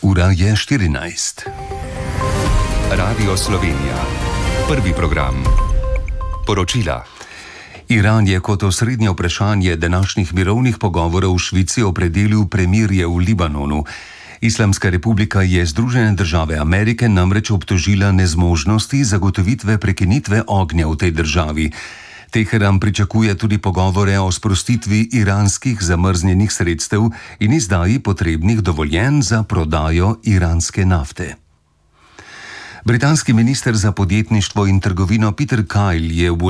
Ura je 14. Radio Slovenija. Prvi program. Poročila. Iran je kot osrednje vprašanje današnjih mirovnih pogovorov v Švici opredelil premirje v Libanonu. Islamska republika je Združene države Amerike namreč obtožila nezmožnosti zagotovitve prekinitve ognja v tej državi. Teheran pričakuje tudi pogovore o sprostitvi iranskih zamrznjenih sredstev in izdaji potrebnih dovoljenj za prodajo iranske nafte. Britanski minister za podjetništvo in trgovino Peter Kyle je v